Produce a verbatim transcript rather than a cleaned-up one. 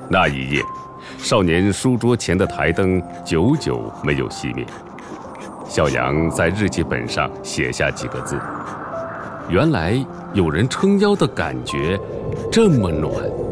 那一夜，少年书桌前的台灯久久没有熄灭。小杨在日记本上写下几个字：原来有人撑腰的感觉这么暖。